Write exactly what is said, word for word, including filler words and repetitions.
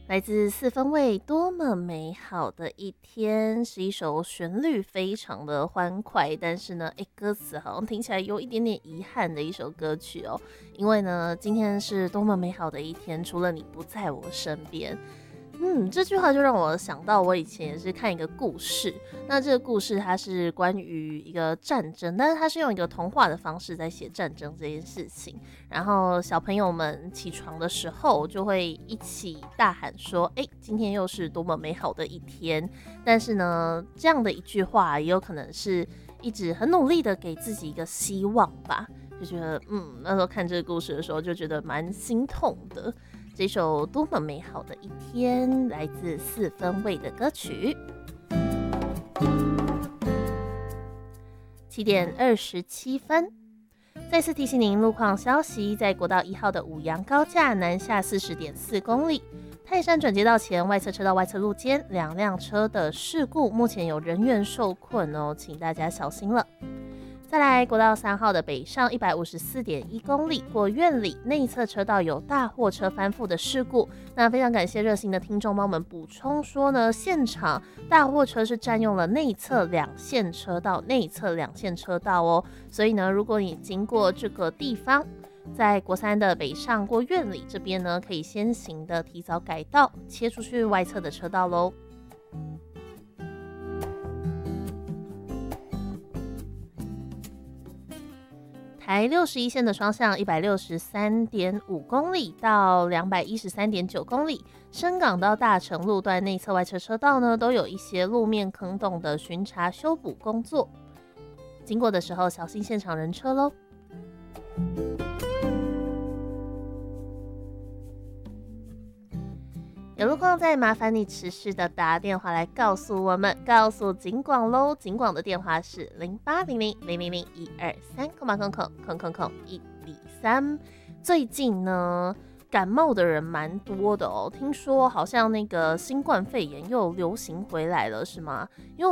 来自四分卫，多么美好的一天，是一首旋律非常的欢快，但是呢，诶，歌词好像听起来有一点点遗憾的一首歌曲哦。因为呢，今天是多么美好的一天，除了你不在我身边。嗯，这句话就让我想到，我以前也是看一个故事。那这个故事它是关于一个战争，但是它是用一个童话的方式在写战争这件事情。然后小朋友们起床的时候就会一起大喊说：“哎，今天又是多么美好的一天！”但是呢，这样的一句话也有可能是一直很努力的给自己一个希望吧。就觉得，嗯，那时候看这个故事的时候就觉得蛮心痛的。这首多么美好的一天，来自四分卫的歌曲。七点二十七分，再次提醒您路况消息，在国道一号的五杨高架南下四十点四公里，泰山转接道前外侧车道外侧路肩两辆车的事故，目前有人员受困哦，请大家小心了。再来，国道三号的北上一百五十四点一公里，过院里内侧车道有大货车翻覆的事故。那非常感谢热心的听众帮我们补充说呢，现场大货车是占用了内侧两线车道，内侧两线车道哦。所以呢，如果你经过这个地方，在国三的北上过院里这边呢，可以先行的提早改道，切出去外侧的车道喽。台六十一线的双向一百六十三点五公里到两百一十三点九公里，深港到大成路段内侧外侧车道呢，都有一些路面坑洞的巡查修补工作，经过的时候小心现场人车咯。有路况再麻烦你持续的打电话来告诉我们，告诉警广喽。警广的电话是零八零零零零零一二三空八空空空空空一零三。最近呢，感冒的人蛮多的哦，听说好像那个新冠肺炎又流行回来了，是吗？因为